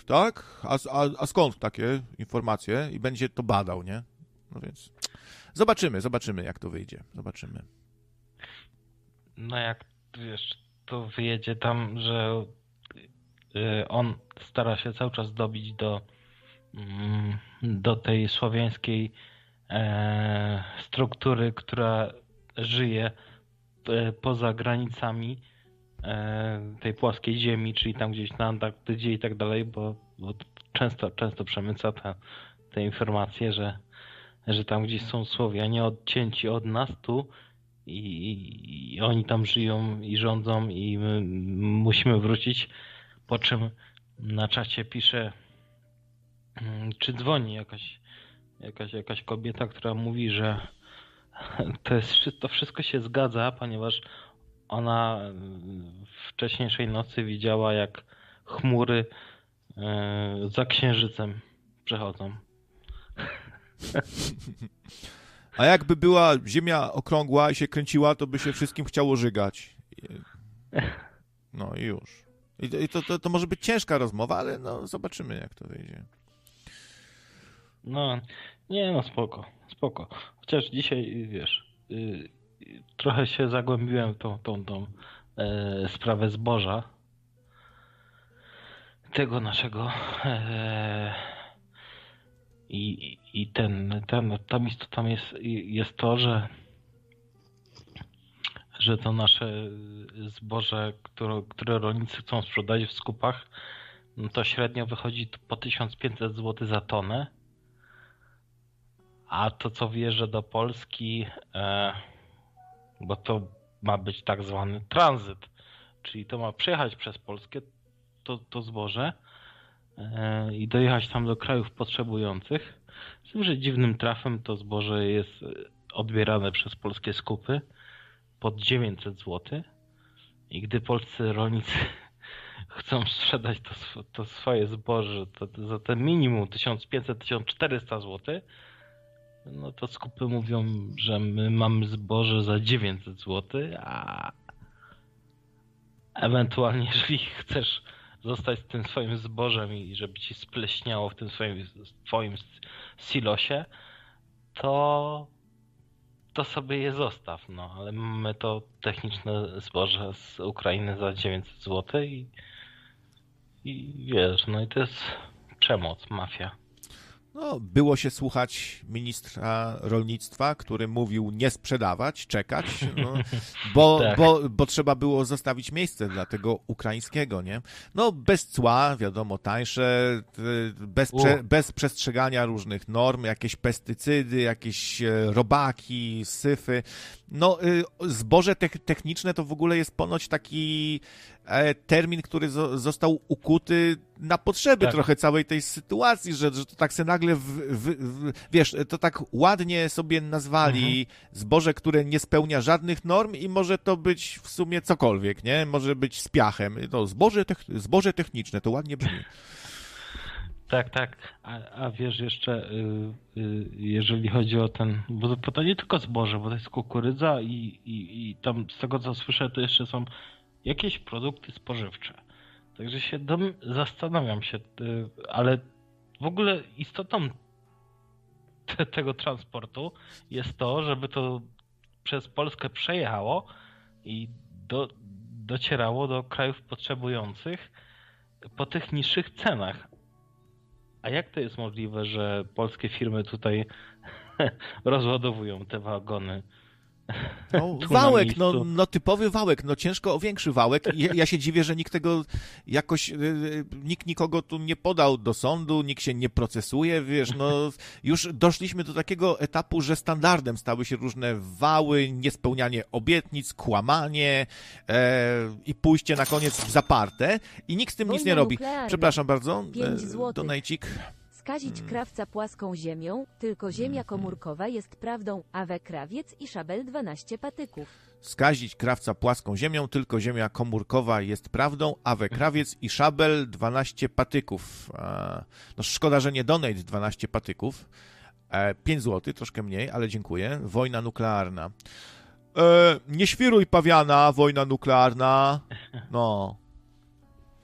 tak? A skąd takie informacje? I będzie to badał, nie? No więc zobaczymy, jak to wyjdzie. Zobaczymy. No jak, wiesz, to wyjedzie tam, że on stara się cały czas dobić do tej słowiańskiej struktury, która żyje poza granicami tej płaskiej ziemi, czyli tam gdzieś na Antarktydzie i tak dalej, bo często przemyca te informacje, że tam gdzieś są Słowianie odcięci od nas tu i oni tam żyją i rządzą i my musimy wrócić, po czym na czacie pisze, czy dzwoni jakaś kobieta, która mówi, że to wszystko się zgadza, ponieważ ona wcześniejszej nocy widziała, jak chmury za księżycem przechodzą. A jakby była Ziemia okrągła i się kręciła, to by się wszystkim chciało żygać. No i już. I to może być ciężka rozmowa, ale no zobaczymy, jak to wyjdzie. No, nie no, spoko. Chociaż dzisiaj, wiesz, trochę się zagłębiłem w tą sprawę zboża. Tego naszego i tam istotą jest to, że to nasze zboże, które rolnicy chcą sprzedać w skupach, no to średnio wychodzi po 1500 zł za tonę, a to co wjeżdża do Polski, bo to ma być tak zwany tranzyt, czyli to ma przejechać przez Polskę to zboże i dojechać tam do krajów potrzebujących. Z tym, że dziwnym trafem to zboże jest odbierane przez polskie skupy pod 900 zł i gdy polscy rolnicy chcą sprzedać to swoje zboże to za ten minimum 1500-1400 zł, no to skupy mówią, że my mamy zboże za 900 zł, a ewentualnie jeżeli chcesz zostać z tym swoim zbożem i żeby ci spleśniało w tym twoim silosie, to sobie je zostaw, no, ale mamy to techniczne zboże z Ukrainy za 900 zł i wiesz, no i to jest przemoc, mafia. No, było się słuchać ministra rolnictwa, który mówił nie sprzedawać, czekać, no, Tak. bo trzeba było zostawić miejsce dla tego ukraińskiego, nie? No, bez cła, wiadomo, tańsze, bez przestrzegania różnych norm, jakieś pestycydy, jakieś robaki, syfy. No, zboże techniczne to w ogóle jest ponoć taki termin, który został ukuty na potrzeby trochę całej tej sytuacji, że to tak se nagle, wiesz, to tak ładnie sobie nazwali zboże, które nie spełnia żadnych norm i może to być w sumie cokolwiek, nie? Może być z piachem. To zboże techniczne, to ładnie brzmi. Tak. A wiesz jeszcze, jeżeli chodzi o bo to nie tylko zboże, bo to jest kukurydza i tam z tego co słyszę, to jeszcze są jakieś produkty spożywcze. Także się zastanawiam się, ale w ogóle istotą tego transportu jest to, żeby to przez Polskę przejechało i docierało do krajów potrzebujących po tych niższych cenach. A jak to jest możliwe, że polskie firmy tutaj rozładowują te wagony? No, wałek, no typowy wałek, no ciężko o większy wałek. Ja się dziwię, że nikt nikogo tu nie podał do sądu, nikt się nie procesuje, wiesz, no już doszliśmy do takiego etapu, że standardem stały się różne wały, niespełnianie obietnic, kłamanie i pójście na koniec w zaparte i nikt z tym nic nie robi. Przepraszam bardzo, donajcik. Skazić krawca płaską ziemią, tylko ziemia komórkowa jest prawdą, a we krawiec i szabel 12 patyków. Skazić krawca płaską ziemią, tylko ziemia komórkowa jest prawdą, a we krawiec i szabel 12 patyków. No szkoda, że nie donate 12 patyków. 5 zł, troszkę mniej, ale dziękuję. Wojna nuklearna. Nie świruj pawiana, wojna nuklearna. No.